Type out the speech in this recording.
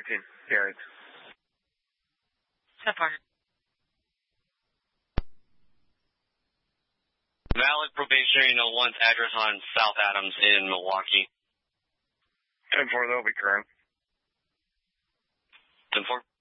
1019. Carried. 10-4. Valid probationary no one's address on South Adams in Milwaukee. 10-4, they'll be current. 10-4.